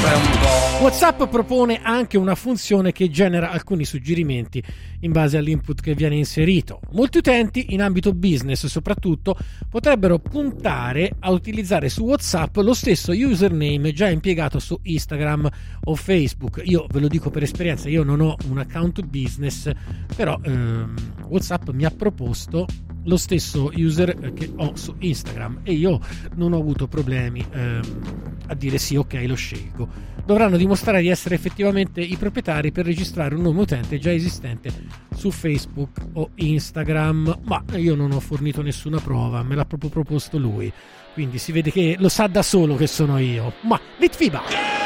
WhatsApp propone anche una funzione che genera alcuni suggerimenti in base all'input che viene inserito. Molti utenti, in ambito business soprattutto, potrebbero puntare a utilizzare su WhatsApp lo stesso username già impiegato su Instagram o Facebook. Io ve lo dico per esperienza, io non ho un account business, però WhatsApp mi ha proposto lo stesso user che ho su Instagram e io non ho avuto problemi a dire sì, ok, lo scelgo. Dovranno dimostrare di essere effettivamente i proprietari per registrare un nome utente già esistente su Facebook o Instagram, ma io non ho fornito nessuna prova, me l'ha proprio proposto lui, quindi si vede che lo sa da solo che sono io. Ma Litfiba!